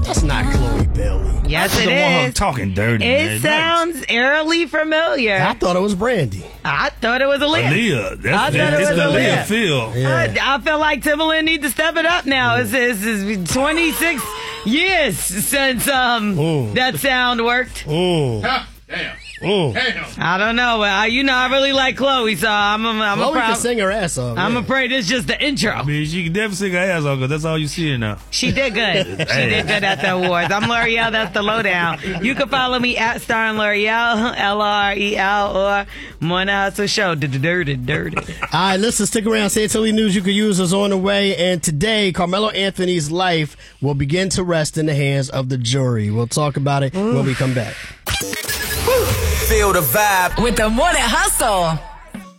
That's not Chloe Bailey. Yes, it Her is. talking dirty. It sounds eerily familiar. I thought it was Brandy. I thought it was Aaliyah. Aaliyah. I thought it It's was the Aaliyah. Aaliyah feel. Yeah. I feel like Timbaland needs to step it up now. It's 26 years since that sound worked. Damn. I don't know. I really like Chloe, so I'm Chloe can sing her ass off. I'm yeah. afraid it's just the intro. I mean, she can definitely sing her ass off because that's all you see her now. She did good. She did good at the awards. I'm L'Oreal. That's the lowdown. You can follow me at Star and L'Oreal, LREL, or Morning Hustle Show. Dirty. All right, listen, stick around. Say It Till News you can use is on the way. And today, Carmelo Anthony's life will begin to rest in the hands of the jury. We'll talk about it when we come back. Feel the vibe with the Morning Hustle.